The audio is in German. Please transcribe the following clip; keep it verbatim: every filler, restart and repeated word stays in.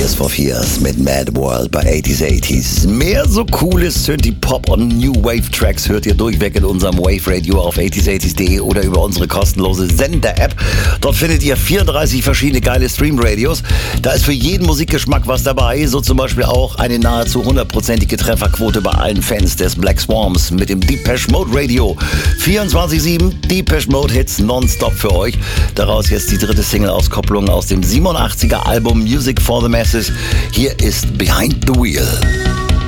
Tears for Fears mit Mad World bei eighties eighties. Mehr so cooles Synthie-Pop und New Wave Tracks hört ihr durchweg in unserem Wave Radio auf eighties eighties punkt de oder über unsere kostenlose Sender-App. Dort findet ihr vierunddreißig verschiedene geile Stream-Radios. Da ist für jeden Musikgeschmack was dabei, so zum Beispiel auch eine nahezu hundertprozentige Trefferquote bei allen Fans des Black Swarms mit dem Depeche Mode Radio. vierundzwanzig sieben Depeche Mode Hits nonstop für euch. Daraus jetzt die dritte Single-Auskopplung aus dem siebenundachtziger Album Music for the Masses. Hier ist Behind the Wheel.